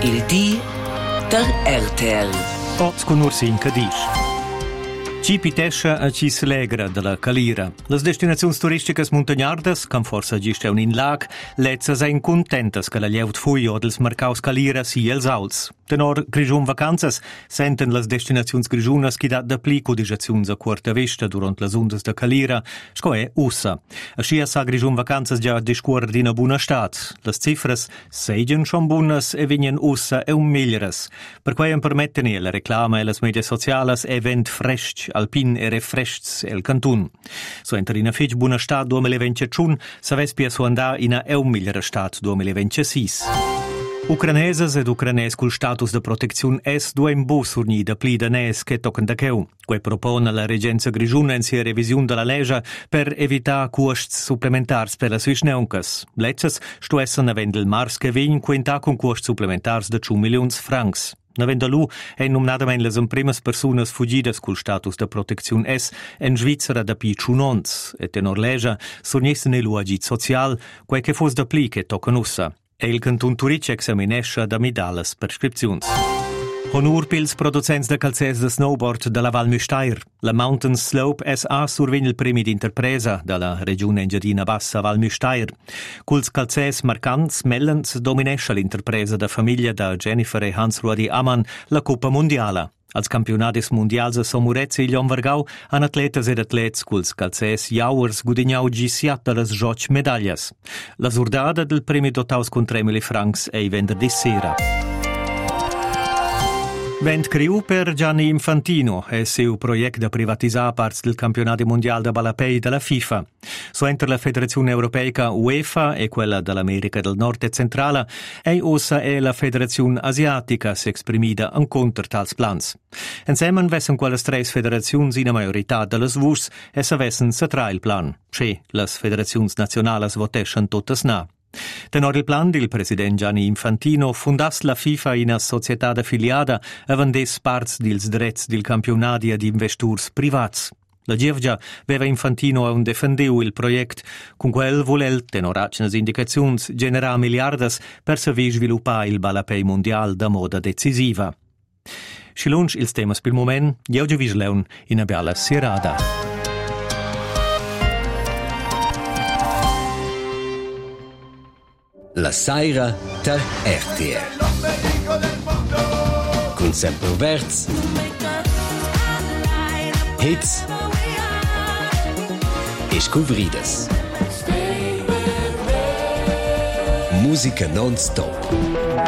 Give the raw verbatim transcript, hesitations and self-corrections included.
Il di der R T L. Oz con Ursin Cadiz. Ci pitescha a ci s'alegra della Calira. Las destinazioni turistiche montagnardas, can forsa giste un in lag, lezzas ein contentas che la lieut fui o dels marcaus Calira si els auls. Tenor grigiun vacanzas senten las destinazioni grigiunas chi dat d'aplico dijaziuns a quarta vista durant las undas de Calira, sco è ussa. Ascia sa grigiun vacanzas già discuor d'ina buna stat. Las cifras seigien schon bunas e vignen ussa e un miglieras. Per quai en permetten la reclama e las medias socialas e vent fresc alpin e refrescs el cantun. So enter in a fetg buna stat duemilaventiun, sa vespia so andà in a eun migliera stat duemilaventisei. Ucranesas ed ucranes cul status de proteziun es duem bus surni da pli danes che tocan da cheu. Quei propone la regenza grigiuna in sia revisiun de la legge per evitar costs supplementars per las visneuncas. Letzes sto essen avendel mars che vegn quinta con costs supplementars de ciu milions francs. Navenda lu è nominadamein les imprimas personas fugidas cul status de proteziun es en Svizzera da pi ciunons, et tenor legge surniessen elu agit social, quei che fos da pli che tocan ussa. E il cantun Turic examinescha da midales prescripziuns. Honor pils producents de calzers de snowboard de la Val Müstair. La Mountain Slope S A survegn il premi d'interpresa de la regione engiadina bassa Val Müstair. Culs calzers marcants mellens dominescha l'interpresa da famiglia da Jennifer e Hans-Rudi Ammann la Coppa Mondiala. Als campionadis mondials a Somurezza e Lionvargau han atletas ed atlets culs calzers jauers gudignau gisiat de las joc medallas. La surdada del premi dotaus con tre mila francs ei venerdì sera. Vent criu per Gianni Infantino e seu project da privatisar parts del campionato mondiale da balapei della FIFA. So enter la Federazione Europeica UEFA e quella dell'America del Nord e Centrala e ossa e la Federazione Asiatica si exprimida en contra tals plans. Ensemen vessen quelles tres federaziuns in a majorità de las vus e sa vessen sa tra il plan. Che las federaziuns nazionalas voteschen totes na. Tenor il plan del president Gianni Infantino fundas la FIFA in a società affiliata e vendes parts dils drets del campionati ad investors privats. La Gievgia veva Infantino a un defendeu il project, con quel volel, tenor accenas indicaziuns, generà miliardas per saver sviluppare il balapei mondial da moda decisiva. Schilunch ils temas pil moment, jeuge visleun in a biala sierada. La Saira der R T L con sempre Verz, hits e scuvridas, musica non-stop.